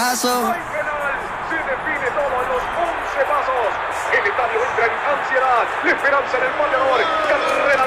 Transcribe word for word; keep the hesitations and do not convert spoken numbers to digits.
paso. Hay penal. Se define todo en los once pasos. El estadio entra en ansiedad. La esperanza en el pateador. Carrera